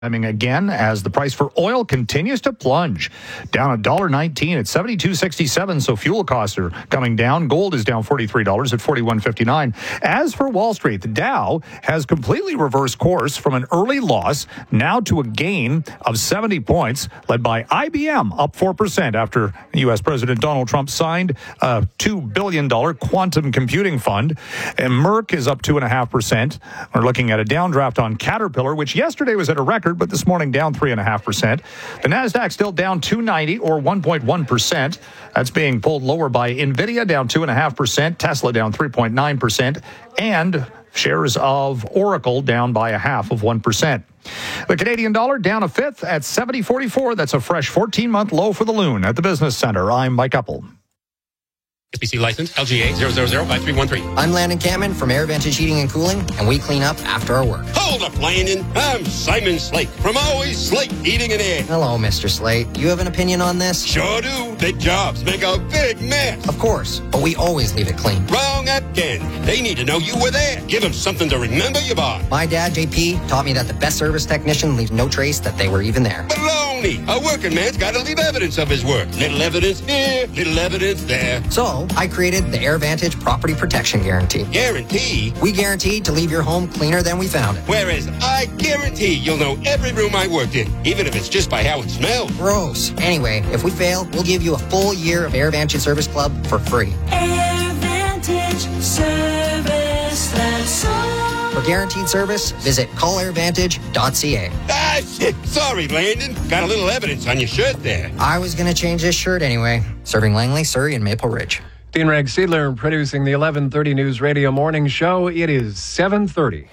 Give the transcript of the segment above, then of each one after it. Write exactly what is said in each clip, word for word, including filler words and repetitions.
Coming again as the price for oil continues to plunge, down one dollar nineteen at seventy-two sixty-seven. So fuel costs are coming down. Gold is down forty-three dollars at forty-one fifty-nine. As for Wall Street, the Dow has completely reversed course from an early loss now to a gain of seventy points, led by I B M up four percent after U S President Donald Trump signed a two billion dollars quantum computing fund. And Merck is up two point five percent. We're looking at a downdraft on Caterpillar, which yesterday was at a record, but this morning down three point five percent. The Nasdaq still down two ninety or one point one percent. That's being pulled lower by NVIDIA, down two point five percent. Tesla down three point nine percent. And shares of Oracle down by a half of one percent. The Canadian dollar down a fifth at seventy forty-four. That's a fresh fourteen-month low for the loon at the Business Center. I'm Mike Uppel. S B C license L G A zero zero zero five three one three. I'm Landon Cameron from AirVantage Heating and Cooling, and we clean up after our work. Hold up, Landon. I'm Simon Slate from Always Slate Heating and Air. Hello, Mister Slate. You have an opinion on this? Sure do. Big jobs make a big mess. Of course, but we always leave it clean. Wrong again. They need to know you were there. Give them something to remember you by. My dad, J P, taught me that the best service technician leaves no trace that they were even there. Baloney. A working man's got to leave evidence of his work. Little evidence here, little evidence there. So, I created the AirVantage Property Protection Guarantee. Guarantee? We guarantee to leave your home cleaner than we found it. Whereas I guarantee you'll know every room I worked in, even if it's just by how it smells. Gross. Anyway, if we fail, we'll give you a full year of AirVantage Service Club for free. AirVantage Service, that's all. For guaranteed service, visit call air vantage dot c a. Ah, shit. Sorry, Landon. Got a little evidence on your shirt there. I was going to change this shirt anyway. Serving Langley, Surrey, and Maple Ridge. Dean Reg Seidler producing the eleven thirty News Radio Morning Show. It is seven thirty.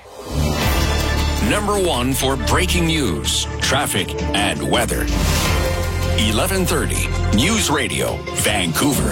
Number one for breaking news, traffic, and weather. eleven thirty News Radio, Vancouver.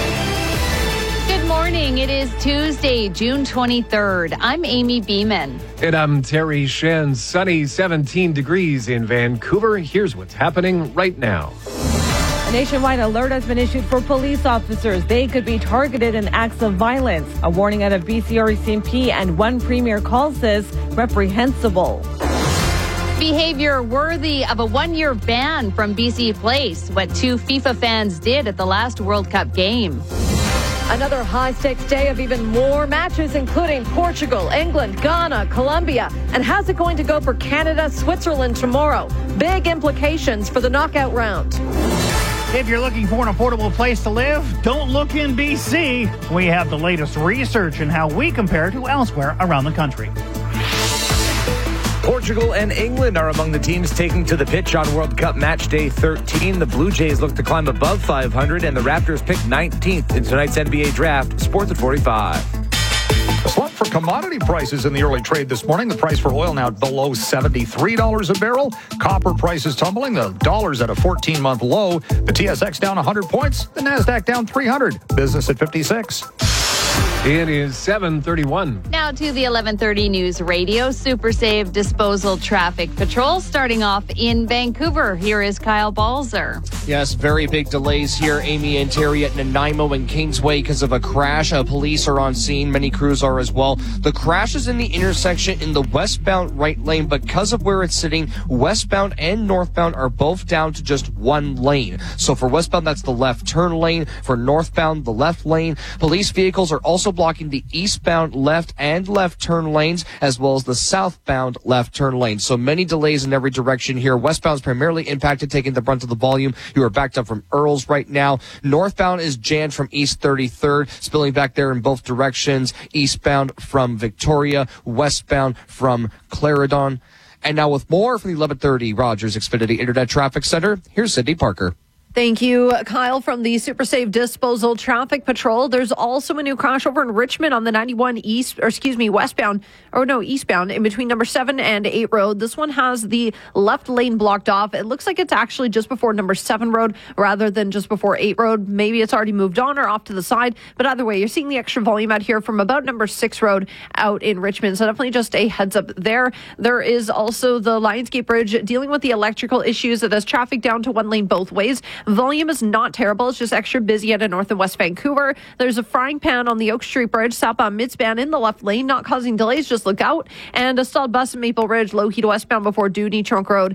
Good morning. It is Tuesday, June twenty-third. I'm Amy Beeman. And I'm Terry Shen. Sunny seventeen degrees in Vancouver. Here's what's happening right now. A nationwide alert has been issued for police officers. They could be targeted in acts of violence. A warning out of B C R E C M P and one premier call says reprehensible. Behavior worthy of a one-year ban from B C Place, what two FIFA fans did at the last World Cup game. Another high-stakes day of even more matches, including Portugal, England, Ghana, Colombia. And how's it going to go for Canada, Switzerland tomorrow? Big implications for the knockout round. If you're looking for an affordable place to live, don't look in B C. We have the latest research and how we compare to elsewhere around the country. Portugal and England are among the teams taking to the pitch on World Cup Match Day thirteen. The Blue Jays look to climb above five hundred, and the Raptors pick nineteenth in tonight's N B A draft. Sports at forty-five. A slump for commodity prices in the early trade this morning. The price for oil now below seventy-three dollars a barrel. Copper prices tumbling. The dollar's at a fourteen-month low. The T S X down one hundred points. The Nasdaq down three hundred. Business at fifty-six. It is seven thirty-one. Now to the eleven thirty News Radio Super Save Disposal Traffic Patrol. Starting off in Vancouver, here is Kyle Balzer. Yes, very big delays here, Amy and Terry, at Nanaimo and Kingsway because of a crash. Uh, police are on scene. Many crews are as well. The crash is in the intersection in the westbound right lane. Because of where it's sitting, westbound and northbound are both down to just one lane. So for westbound, that's the left turn lane. For northbound, the left lane. Police vehicles are also blocking the eastbound left and left turn lanes, as well as the southbound left turn lane. So many delays in every direction here. Westbound is primarily impacted, taking the brunt of the volume. You are backed up from Earls right now. Northbound is jammed from East thirty-third, spilling back there in both directions. Eastbound from Victoria, westbound from Clarendon. And now with more from the eleven thirty Rogers Xfinity Internet Traffic Center, here's Sydney Parker. Thank you, Kyle, from the Super Save Disposal Traffic Patrol. There's also a new crash over in Richmond on the ninety-one east, or excuse me, westbound, or no, eastbound, in between number seven and eight road. This one has the left lane blocked off. It looks like it's actually just before number seven road rather than just before eight road. Maybe it's already moved on or off to the side. But either way, you're seeing the extra volume out here from about number six road out in Richmond. So definitely just a heads up there. There is also the Lionsgate Bridge dealing with the electrical issues. There's traffic down to one lane both ways. Volume is not terrible. It's just extra busy at a north and west Vancouver. There's a frying pan on the Oak Street Bridge, southbound midspan in the left lane, not causing delays. Just look out. And a stalled bus in Maple Ridge, low heat westbound before Dooney Trunk Road.